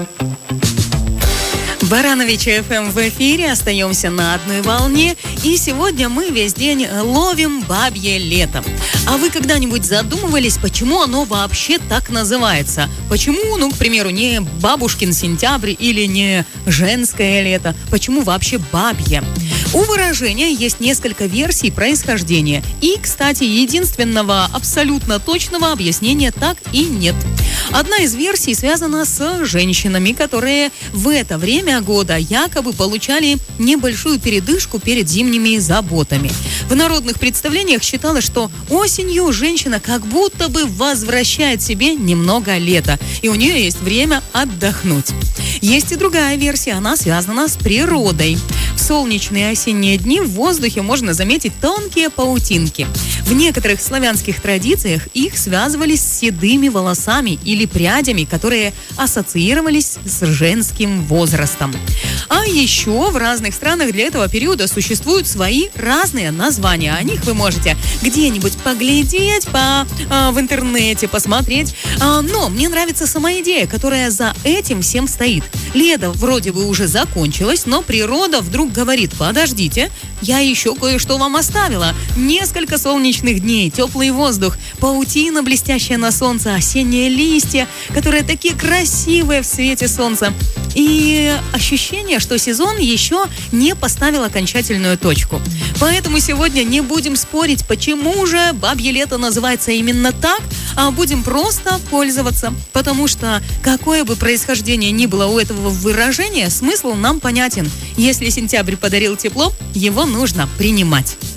Баранович ФМ в эфире, остаемся на одной волне. И сегодня мы весь день ловим бабье лето. А вы когда-нибудь задумывались, почему оно вообще так называется? Почему, к примеру, не бабушкин сентябрь или не женское лето? Почему вообще бабье? У выражения есть несколько версий происхождения. И, кстати, единственного абсолютно точного объяснения так и нет. Одна из версий связана с женщинами, которые в это время года якобы получали небольшую передышку перед зимними заботами. В народных представлениях считалось, что осенью женщина как будто бы возвращает себе немного лета, и у нее есть время отдохнуть. Есть и другая версия, она связана с природой. В солнечные осенние дни в воздухе можно заметить тонкие паутинки. В некоторых славянских традициях их связывали с седыми волосами или прядями, которые ассоциировались с женским возрастом. А еще в разных странах для этого периода существуют свои разные названия. О них вы можете где-нибудь поглядеть в интернете, посмотреть. Но мне нравится сама идея, которая за этим всем стоит. Лето вроде бы уже закончилось, но природа вдруг говорит: подождите, я еще кое-что вам оставила. Несколько солнечных дней, теплый воздух, паутина, блестящая на солнце, осенние листья, которые такие красивые в свете солнца. И ощущение, что сезон еще не поставил окончательную точку. Поэтому сегодня не будем спорить, почему же бабье лето называется именно так, а будем просто пользоваться. Потому что какое бы происхождение ни было у этого выражения, смысл нам понятен. Если сентябрь подарил тепло, его нужно принимать.